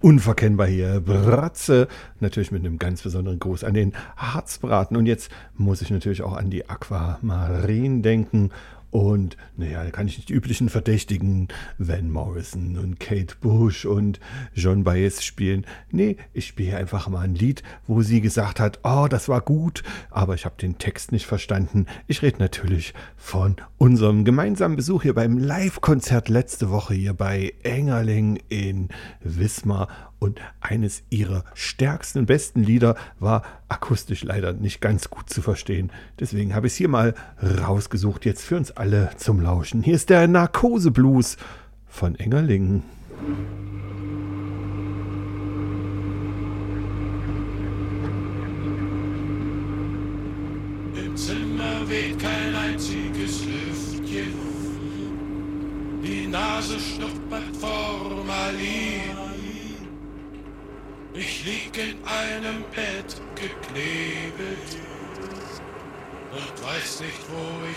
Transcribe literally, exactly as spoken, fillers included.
unverkennbar hier. Bratze, natürlich mit einem ganz besonderen Gruß an den Harzbraten. Und jetzt muss ich natürlich auch an die Aquamarine denken. Und naja, da kann ich nicht die üblichen Verdächtigen Van Morrison und Kate Bush und Joan Baez spielen. Nee, ich spiele einfach mal ein Lied, wo sie gesagt hat, oh, das war gut, aber ich habe den Text nicht verstanden. Ich rede natürlich von unserem gemeinsamen Besuch hier beim Live-Konzert letzte Woche hier bei Engerling in Wismar. Und eines ihrer stärksten und besten Lieder war akustisch leider nicht ganz gut zu verstehen. Deswegen habe ich es hier mal rausgesucht, jetzt für uns alle zum Lauschen. Hier ist der Narkose-Blues von Engerling. Im Zimmer weht kein einziges Lüftchen, die Nase schnuppert Formalin. Ich lieg in einem Bett geknebelt und weiß nicht, wo ich